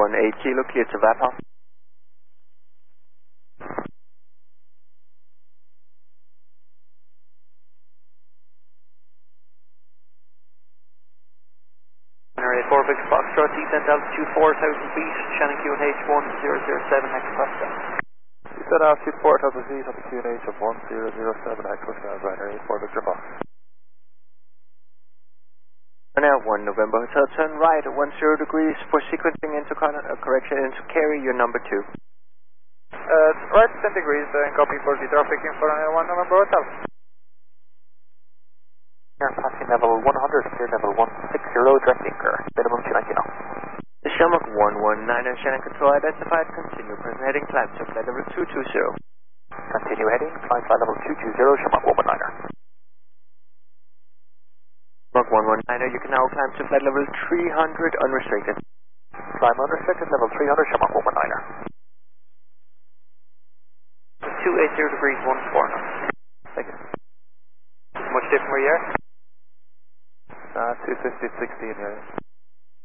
18 Kilo, clear to VAPA. Runway 4 Victor Foxtrot, descent altitude 4,000 feet, Shannon QNH 1007 next touchdown. Descent altitude 4,000 feet on the QNH of 1007 next touchdown, Runway 4 Victor Fox. Now 1 November Hotel, turn right at 10 degrees for sequencing into correction into carry your number 2. Right 10 degrees and copy for the traffic in for 1 November Hotel. Passing level 100, clear level 160, direct anchor, minimum 290 knots. The Shamrock 119er, Shannon Control identified, continue, present heading, climb to flight level 220. Continue heading, climb flight level 220, Shamrock 119er. Shamrock 119er, you can now climb to flight level 300 unrestricted. Climb unrestricted, level 300, Shamrock 119er. 280 degrees, 14 knots. Thank you. Much different where you are? 250, 16 here.